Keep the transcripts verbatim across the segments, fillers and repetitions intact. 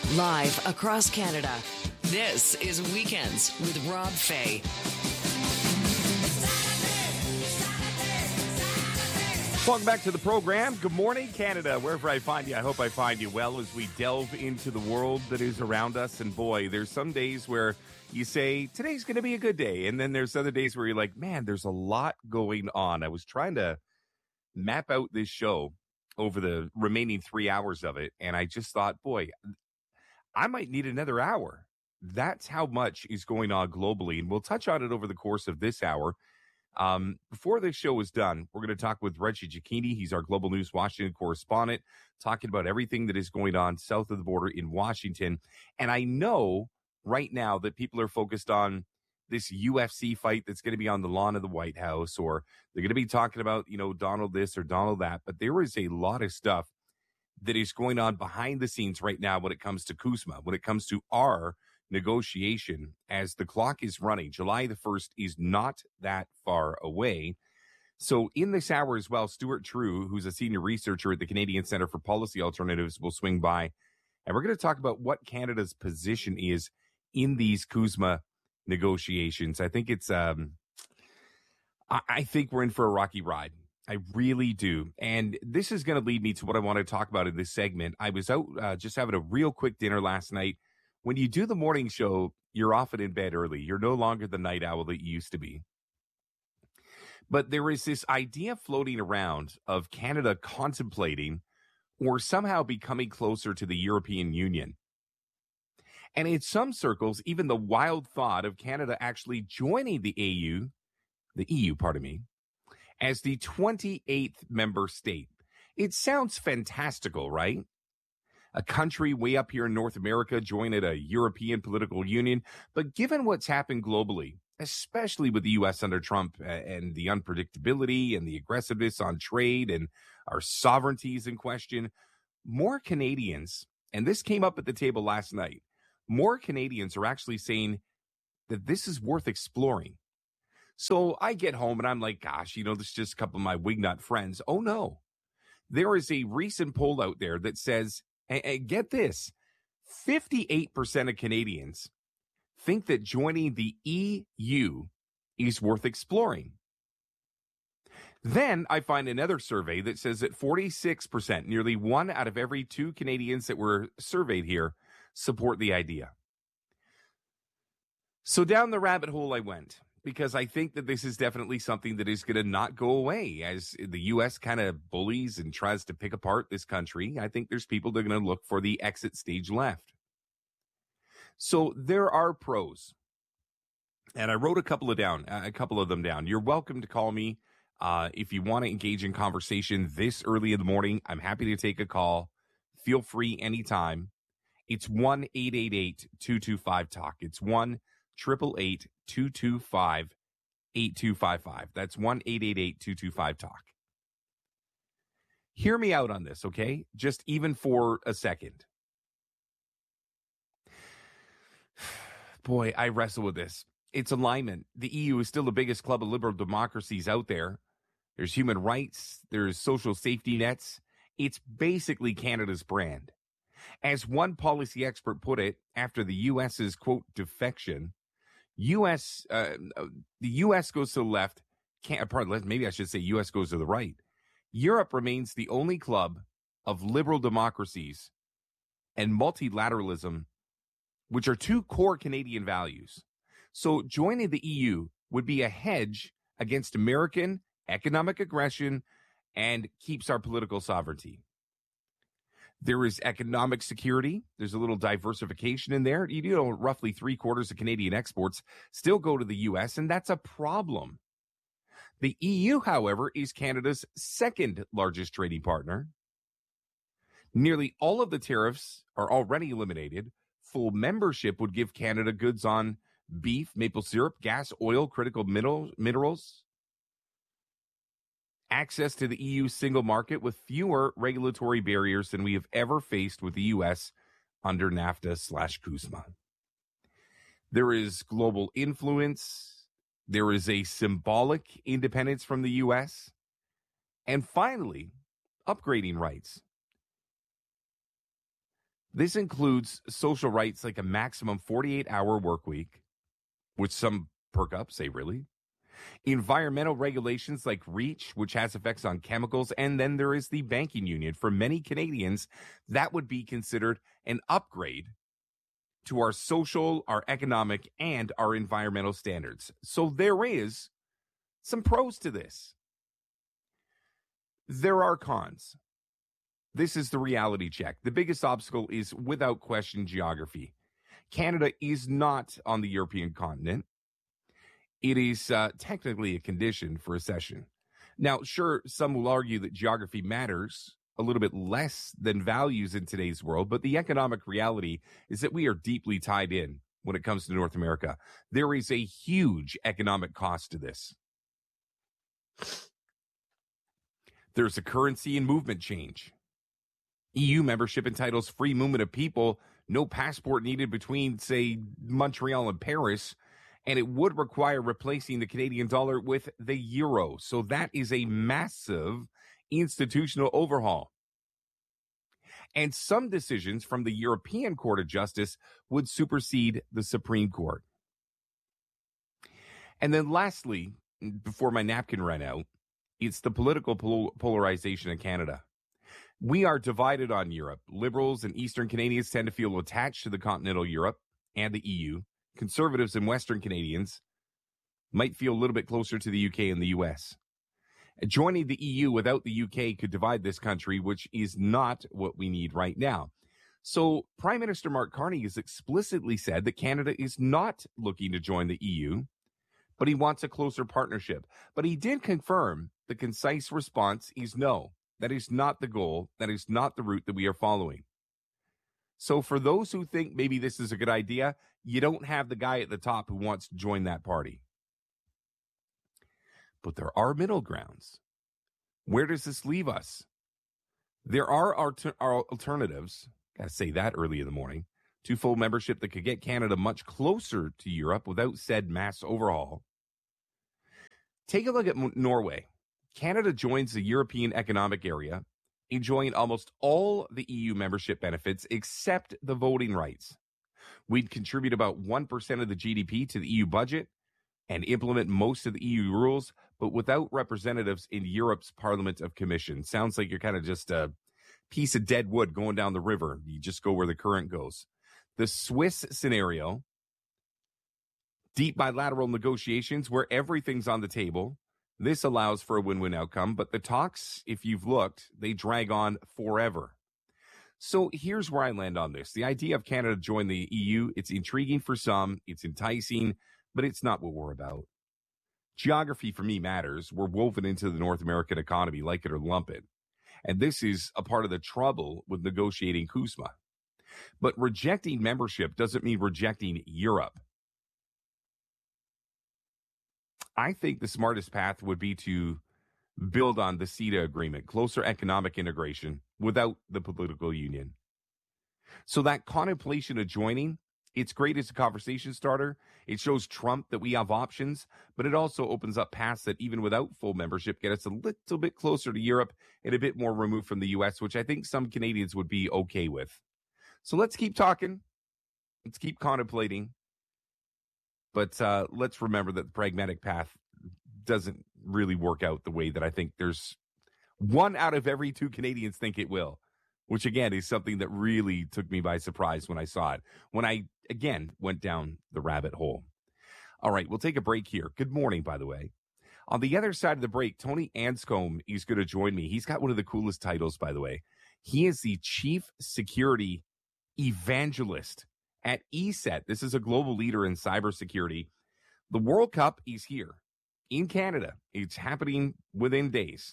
Live across Canada, this is Weekends with Rob Fay. Welcome back to the program. Good morning, Canada. Wherever I find you, I hope I find you well as we delve into the world that is around us. And boy, there's some days where you say, today's going to be a good day. And then there's other days where you're like, man, there's a lot going on. I was trying to map out this show over the remaining three hours of it. And I just thought, boy, I might need another hour. That's how much is going on globally. And we'll touch on it over the course of this hour. Um, before this show is done, we're going to talk with Reggie Cecchini. He's our Global News Washington correspondent, talking about everything that is going on south of the border in Washington. And I know right now that people are focused on this U F C fight that's going to be on the lawn of the White House, or they're going to be talking about, you know, Donald this or Donald that. But there is a lot of stuff that is going on behind the scenes right now when it comes to CUSMA, when it comes to our negotiation as the clock is running. July the first is not that far away. So in this hour as well, Stuart True, who's a senior researcher at the Canadian Centre for Policy Alternatives, will swing by. And we're going to talk about what Canada's position is in these CUSMA negotiations. I think it's, um, I, I think we're in for a rocky ride. I really do. And this is going to lead me to what I want to talk about in this segment. I was out uh, just having a real quick dinner last night. When you do the morning show, you're often in bed early. You're no longer the night owl that you used to be. But there is this idea floating around of Canada contemplating or somehow becoming closer to the European Union. And in some circles, even the wild thought of Canada actually joining the A U, the E U, pardon me, as the twenty-eighth member state. It sounds fantastical, right? A country way up here in North America joining a European political union. But given what's happened globally, especially with the U S under Trump and the unpredictability and the aggressiveness on trade and our sovereignties in question, more Canadians, and this came up at the table last night, more Canadians are actually saying that this is worth exploring. So I get home and I'm like, gosh, you know, this is just a couple of my wingnut friends. Oh, no. There is a recent poll out there that says, and get this, fifty-eight percent of Canadians think that joining the E U is worth exploring. Then I find another survey that says that forty-six percent, nearly one out of every two Canadians that were surveyed here, support the idea. So down the rabbit hole I went, because I think that this is definitely something that is going to not go away as the U S kind of bullies and tries to pick apart this country. I think there's people that are going to look for the exit stage left. So there are pros. And I wrote a couple of down, a couple of them down. You're welcome to call me uh, if you want to engage in conversation this early in the morning. I'm happy to take a call. Feel free anytime. It's one eight eight eight two two five talk. It's one eight eight eight two two five eight two five five. That's one eight eight eight two two five talk. Hear me out on this, okay? Just even for a second. Boy, I wrestle with this. It's alignment. The E U is still the biggest club of liberal democracies out there. There's human rights. There's social safety nets. It's basically Canada's brand. As one policy expert put it, after the U S's, quote, defection, U S uh, the U S goes to the left. Can't, pardon, maybe I should say U S goes to the right. Europe remains the only club of liberal democracies and multilateralism, which are two core Canadian values. So joining the E U would be a hedge against American economic aggression and keeps our political sovereignty. There is economic security. There's a little diversification in there. You know, roughly three quarters of Canadian exports still go to the U S, and that's a problem. The E U, however, is Canada's second largest trading partner. Nearly all of the tariffs are already eliminated. Full membership would give Canada goods on beef, maple syrup, gas, oil, critical mineral, minerals, access to the E U single market with fewer regulatory barriers than we have ever faced with the U S under NAFTA slash CUSMA. There is global influence. There is a symbolic independence from the U S. And finally, upgrading rights. This includes social rights like a maximum forty-eight hour work week, which some perk up, say really. Environmental regulations like REACH, which has effects on chemicals. And then there is the banking union. For many Canadians, that would be considered an upgrade to our social, our economic, and our environmental standards. So there is some pros to this. There are cons. This is the reality check. The biggest obstacle is, without question, geography. Canada is not on the European continent. It is uh, technically a condition for accession. Now, sure, some will argue that geography matters a little bit less than values in today's world, but the economic reality is that we are deeply tied in when it comes to North America. There is a huge economic cost to this. There's a currency and movement change. E U membership entitles free movement of people, no passport needed between, say, Montreal and Paris, and it would require replacing the Canadian dollar with the euro. So that is a massive institutional overhaul. And some decisions from the European Court of Justice would supersede the Supreme Court. And then lastly, before my napkin ran out, it's the political pol- polarization in Canada. We are divided on Europe. Liberals and Eastern Canadians tend to feel attached to the continental Europe and the E U. Conservatives and Western Canadians might feel a little bit closer to the U K and the U S. Joining the E U without the U K could divide this country, which is not what we need right now. So Prime Minister Mark Carney has explicitly said that Canada is not looking to join the E U, but he wants a closer partnership. But he did confirm the concise response is no. That is not the goal. That is not the route that we are following. So for those who think maybe this is a good idea, you don't have the guy at the top who wants to join that party. But there are middle grounds. Where does this leave us? There are alter- alternatives, got to say that early in the morning, to full membership that could get Canada much closer to Europe without said mass overhaul. Take a look at M- Norway. Canada joins the European Economic Area, enjoying almost all the E U membership benefits except the voting rights. We'd contribute about one percent of the G D P to the E U budget and implement most of the E U rules, but without representatives in Europe's Parliament of Commission. Sounds like you're kind of just a piece of dead wood going down the river. You just go where the current goes. The Swiss scenario, deep bilateral negotiations where everything's on the table. This allows for a win-win outcome, but the talks, if you've looked, they drag on forever. So here's where I land on this. The idea of Canada joining the E U, it's intriguing for some, it's enticing, but it's not what we're about. Geography for me matters. We're woven into the North American economy, like it or lump it. And this is a part of the trouble with negotiating CUSMA. But rejecting membership doesn't mean rejecting Europe. I think the smartest path would be to build on the CETA agreement, closer economic integration without the political union. So that contemplation of joining, it's great as a conversation starter. It shows Trump that we have options, but it also opens up paths that even without full membership get us a little bit closer to Europe and a bit more removed from the U S, which I think some Canadians would be okay with. So let's keep talking. Let's keep contemplating. But uh, let's remember that the pragmatic path doesn't really work out the way that I think there's one out of every two Canadians think it will, which, again, is something that really took me by surprise when I saw it, when I, again, went down the rabbit hole. All right, we'll take a break here. Good morning, by the way. On the other side of the break, Tony Anscombe is going to join me. He's got one of the coolest titles, by the way. He is the Chief Security Evangelist at E S E T. This is a global leader in cybersecurity. The World Cup is here in Canada. It's happening within days.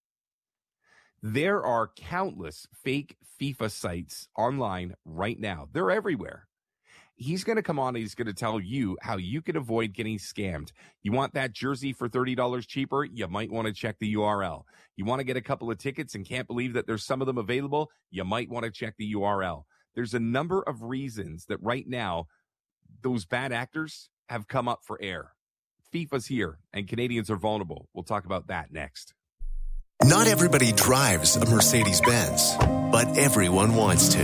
There are countless fake FIFA sites online right now. They're everywhere. He's going to come on and he's going to tell you how you can avoid getting scammed. You want that jersey for thirty dollars cheaper? You might want to check the U R L. You want to get a couple of tickets and can't believe that there's some of them available? You might want to check the U R L. There's a number of reasons that right now those bad actors have come up for air. FIFA's here, and Canadians are vulnerable. We'll talk about that next. Not everybody drives a Mercedes-Benz, but everyone wants to.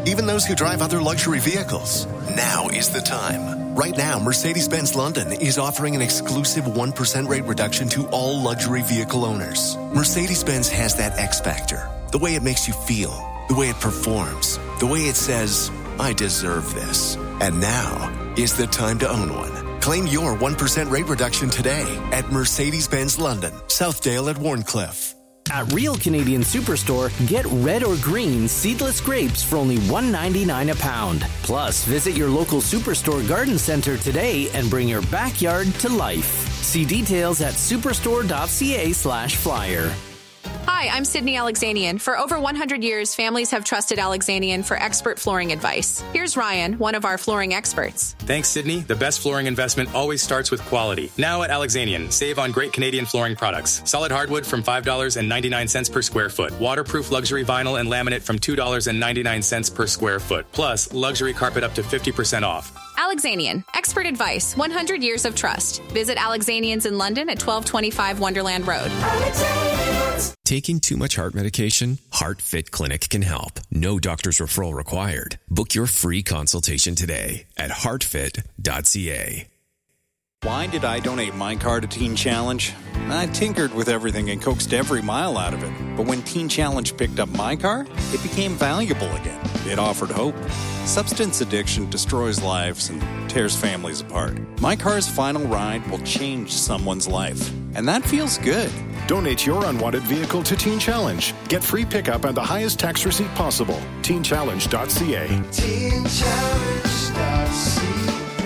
even those who drive other luxury vehicles. Now is the time. Right now, Mercedes-Benz London is offering an exclusive one percent rate reduction to all luxury vehicle owners. Mercedes-Benz has that X factor. The way it makes you feel, the way it performs, the way it says, I deserve this. And now is the time to own one. Claim your one percent rate reduction today at Mercedes-Benz London, Southdale at Warncliffe. At Real Canadian Superstore, get red or green seedless grapes for only one ninety-nine a pound. Plus, visit your local Superstore garden center today and bring your backyard to life. See details at superstore.ca slash flyer. Hi, I'm Sydney Alexanian. For over one hundred years, families have trusted Alexanian for expert flooring advice. Here's Ryan, one of our flooring experts. Thanks, Sydney. The best flooring investment always starts with quality. Now at Alexanian, save on great Canadian flooring products. Solid hardwood from five dollars and ninety-nine cents per square foot. Waterproof luxury vinyl and laminate from two dollars and ninety-nine cents per square foot. Plus, luxury carpet up to fifty percent off. Alexanian, expert advice, one hundred years of trust. Visit Alexanians in London at twelve twenty-five Wonderland Road. Taking too much heart medication? HeartFit Clinic can help. No doctor's referral required. Book your free consultation today at heart fit dot c a. Why did I donate my car to Teen Challenge? I tinkered with everything and coaxed every mile out of it. But when Teen Challenge picked up my car, it became valuable again. It offered hope. Substance addiction destroys lives and tears families apart. My car's final ride will change someone's life. And that feels good. Donate your unwanted vehicle to Teen Challenge. Get free pickup and the highest tax receipt possible. teen challenge dot c a. teen challenge dot c a.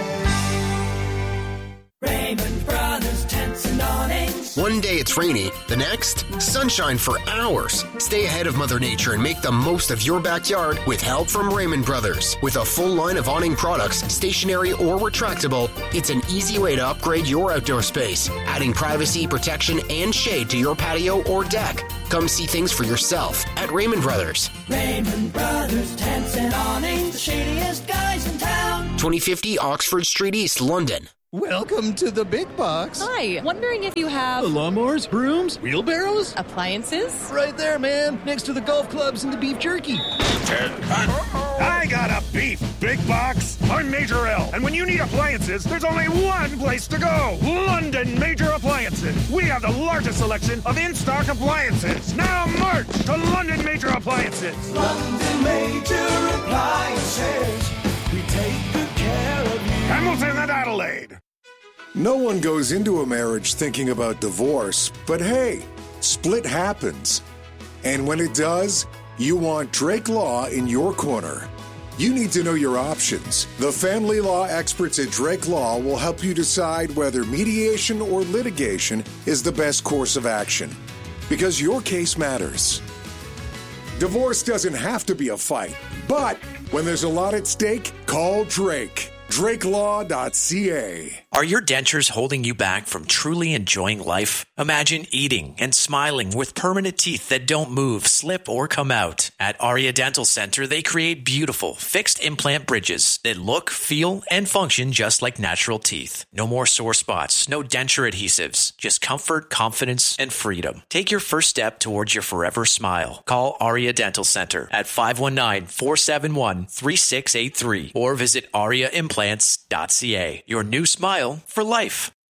Raymond Brothers Tents and Awnings. One day it's rainy, the next, sunshine for hours. Stay ahead of Mother Nature and make the most of your backyard with help from Raymond Brothers. With a full line of awning products, stationary or retractable, it's an easy way to upgrade your outdoor space, adding privacy, protection, and shade to your patio or deck. Come see things for yourself at Raymond Brothers. Raymond Brothers Tents and Awnings, the shadiest guys in town. twenty fifty Oxford Street East, London. Welcome to the big box. Hi, wondering if you have... lawnmowers, brooms, wheelbarrows? Appliances? Right there, man, next to the golf clubs and the beef jerky. I got a beef big box. I'm Major L, and when you need appliances, there's only one place to go. London Major Appliances. We have the largest selection of in-stock appliances. Now march to London Major Appliances. London Major Appliances. We take good care of you. Hamilton and Adelaide. No one goes into a marriage thinking about divorce, but hey, split happens. And when it does, you want Drake Law in your corner. You need to know your options. The family law experts at Drake Law will help you decide whether mediation or litigation is the best course of action, because your case matters. Divorce doesn't have to be a fight, but when there's a lot at stake, call Drake. drake law dot c a. Are your dentures holding you back from truly enjoying life? Imagine eating and smiling with permanent teeth that don't move, slip, or come out. At Aria Dental Center, they create beautiful, fixed implant bridges that look, feel, and function just like natural teeth. No more sore spots, no denture adhesives, just comfort, confidence, and freedom. Take your first step towards your forever smile. Call Aria Dental Center at five one nine, four seven one, three six eight three or visit aria implants dot c a. Your new smile for life.